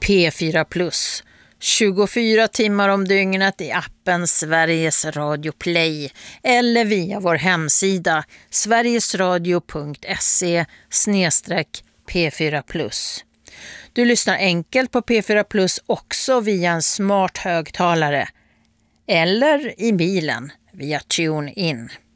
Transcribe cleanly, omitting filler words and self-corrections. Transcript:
P4 Plus. 24 timmar om dygnet i appen Sveriges Radio Play eller via vår hemsida sverigesradio.se/P4 Plus. Du lyssnar enkelt på P4 Plus också via en smart högtalare eller i bilen via TuneIn.